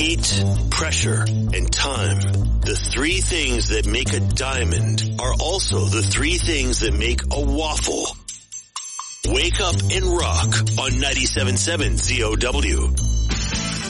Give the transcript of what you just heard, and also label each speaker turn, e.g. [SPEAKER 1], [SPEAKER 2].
[SPEAKER 1] Heat, pressure, and time. The three things that make a diamond are also the three things that make a waffle. Wake up and rock on 97.7 ZOW.